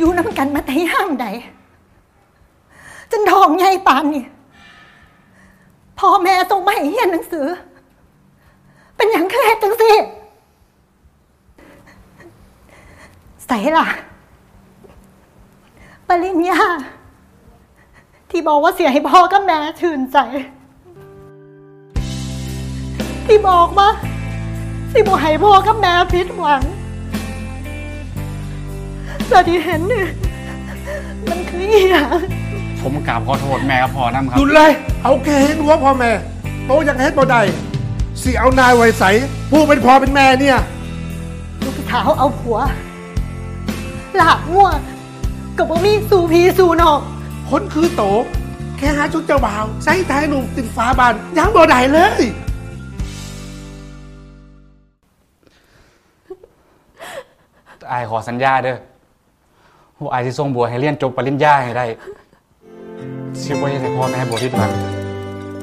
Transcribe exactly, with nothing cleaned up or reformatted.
อยู่น้ำกันมาแต่ย่ามใดจนทองใหญ่ปานนี่พ่อแม่ส่งมาให้เรียนหนังสือเป็นอย่างคือเฮ็ดจังสิใส่ล่ะปริญญาที่บอกว่าเสียให้พ่อกับแม่ชื่นใจที่บอกว่าที่บอกให้พ่อกับแม่ผิดหวังแต่ที่เห็นเนี่ยมันคืออีหยังผมกราบขอโทษแม่กับพ่อน้ำครับหยุดเลยเอาแค่เห็นหัวพ่อแม่โตยังเฮ็ดบ่ได้สิเอานายไว้ใสผู้เป็นพ่อเป็นแม่เนี่ยลูกสาวเอาผัวหลากงัวกับบ่มีสู่พีสู่นอกคนคือโตแค่หาชุดเจ้าบ่าวใส่ท้ายหนุ่มติดฝาบานยังบ่ได้เลยอายขอสัญญาเด้อว่าอายสิส่งบัวให้เรียนจบปริญญาให้ได้สิบ่ให้พ่อแม่บัวผิดหวัง